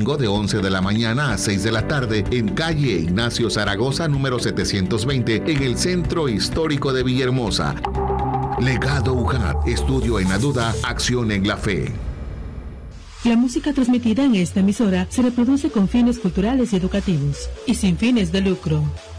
domingo de 11 de la mañana a 6 de la tarde en calle Ignacio Zaragoza, número 720, en el Centro Histórico de Villahermosa. Legado UJAT, estudio en la duda, acción en la fe. La música transmitida en esta emisora se reproduce con fines culturales y educativos y sin fines de lucro.